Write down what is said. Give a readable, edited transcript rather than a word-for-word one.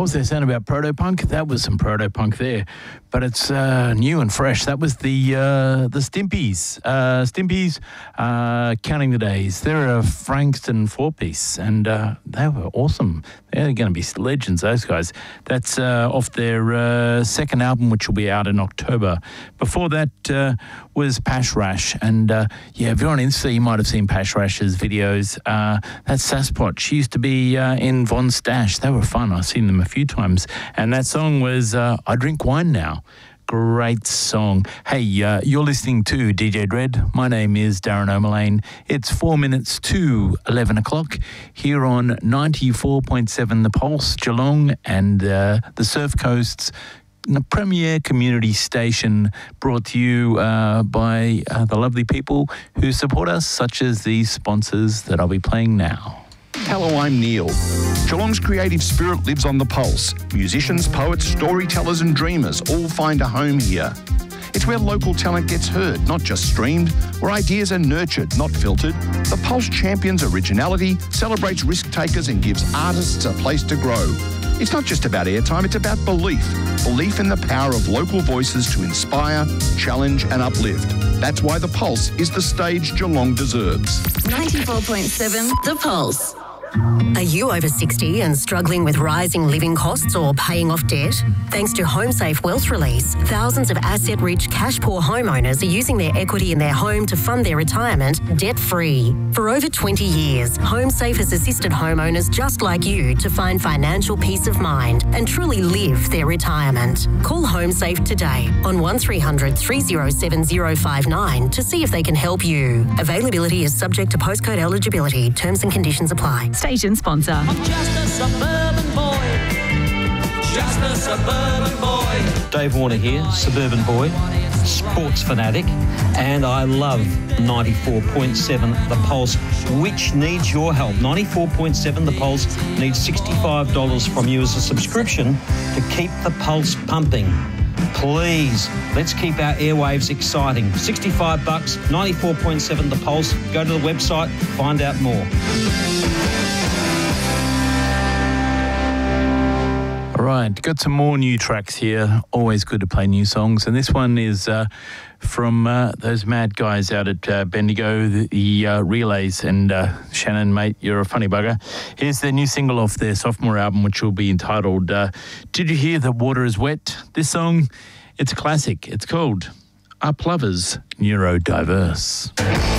was their sound about proto-punk? That was some proto-punk there. But it's new and fresh. That was the Stimpies. Stimpies, Counting the Days. They're a Frankston four-piece, and they were awesome. They're going to be legends, those guys. That's off their second album, which will be out in October. Before that was Pash Rash. And, if you're on Insta, you might have seen Pash Rash's videos. That's Sasspot. She used to be in Von Stash. They were fun. I've seen them a few times. And that song was I Drink Wine Now. Great song. Hey, you're listening to DJ Dread. My name is Darren O'Mullane. It's 4 minutes to 11 o'clock here on 94.7 The Pulse, Geelong, and the Surf Coast's premier community station, brought to you by the lovely people who support us, such as these sponsors that I'll be playing now. Hello, I'm Neil. Geelong's creative spirit lives on The Pulse. Musicians, poets, storytellers and dreamers all find a home here. It's where local talent gets heard, not just streamed, where ideas are nurtured, not filtered. The Pulse champions originality, celebrates risk takers and gives artists a place to grow. It's not just about airtime, it's about belief. Belief in the power of local voices to inspire, challenge and uplift. That's why The Pulse is the stage Geelong deserves. 94.7 The Pulse. Are you over 60 and struggling with rising living costs or paying off debt? Thanks to HomeSafe Wealth Release, thousands of asset-rich, cash-poor homeowners are using their equity in their home to fund their retirement debt-free. For over 20 years, HomeSafe has assisted homeowners just like you to find financial peace of mind and truly live their retirement. Call HomeSafe today on 1300 307 059 to see if they can help you. Availability is subject to postcode eligibility. Terms and conditions apply. Station sponsor. I'm just a suburban boy. Just a suburban boy. Dave Warner here, suburban boy, sports fanatic, and I love 94.7 The Pulse, which needs your help. 94.7 The Pulse needs $65 from you as a subscription to keep The Pulse pumping. Please, let's keep our airwaves exciting. $65, 94.7 The Pulse. Go to the website, find out more. All right, got some more new tracks here. Always good to play new songs. And this one is from those mad guys out at Bendigo, the Relays. And Shannon, mate, you're a funny bugger. Here's their new single off their sophomore album, which will be entitled Did You Hear the Water Is Wet? This song, it's a classic. It's called Up Lovers Neurodiverse.